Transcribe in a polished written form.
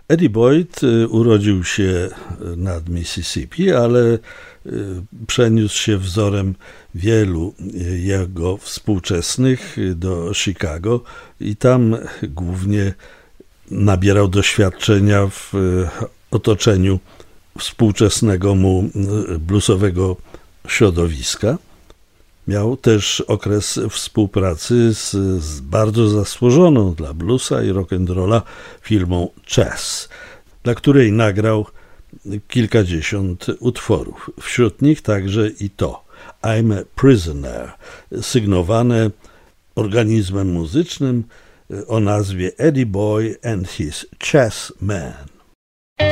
Eddie Boyd urodził się nad Mississippi, ale przeniósł się wzorem wielu jego współczesnych do Chicago i tam głównie nabierał doświadczenia w otoczeniu współczesnego mu bluesowego środowiska. Miał też okres współpracy z bardzo zasłużoną dla bluesa i rock'n'rolla firmą Chess, dla której nagrał kilkadziesiąt utworów. Wśród nich także i to I'm a Prisoner, sygnowane organizmem muzycznym o nazwie Eddie Boy and his Chess Man.